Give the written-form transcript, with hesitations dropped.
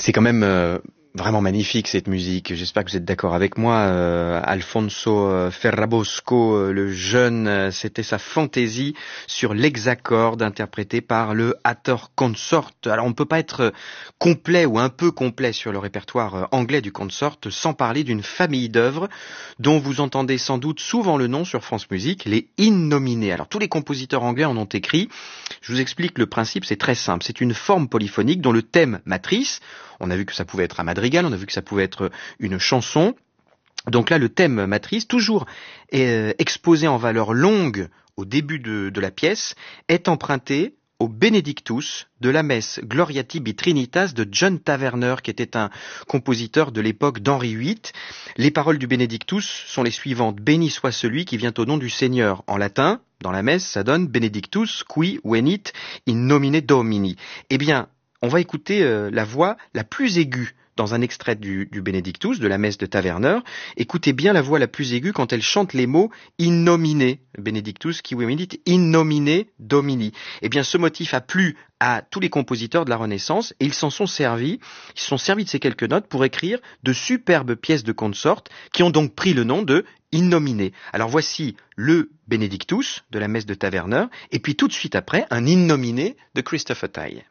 C'est quand même vraiment magnifique cette musique. J'espère que vous êtes d'accord avec moi. Alfonso Ferrabosco, le jeune, c'était sa fantaisie sur l'hexacorde interprété par le Hathor Consort. Alors on ne peut pas être complet ou un peu complet sur le répertoire anglais du Consort sans parler d'une famille d'œuvres dont vous entendez sans doute souvent le nom sur France Musique, les innominés. Alors tous les compositeurs anglais en ont écrit. Je vous explique le principe, c'est très simple. C'est une forme polyphonique dont le thème matrice, on a vu que ça pouvait être un madrigal, on a vu que ça pouvait être une chanson. Donc là, le thème matrice, toujours exposé en valeur longue au début de la pièce, est emprunté au Benedictus de la messe Gloria Tibi Trinitas de John Taverner, qui était un compositeur de l'époque d'Henri VIII. Les paroles du Benedictus sont les suivantes. Béni soit celui qui vient au nom du Seigneur. En latin, dans la messe, ça donne Benedictus qui venit in nomine Domini. Eh bien, on va écouter la voix la plus aiguë dans un extrait du Benedictus, de la messe de Taverner. Écoutez bien la voix la plus aiguë quand elle chante les mots in nomine, Benedictus qui venit in nomine Domini. Eh bien, ce motif a plu à tous les compositeurs de la Renaissance et ils s'en sont servis. Ils se sont servis de ces quelques notes pour écrire de superbes pièces de consort qui ont donc pris le nom de in nomine. Alors voici le Benedictus de la messe de Taverner et puis tout de suite après un in nomine de Christopher Tye.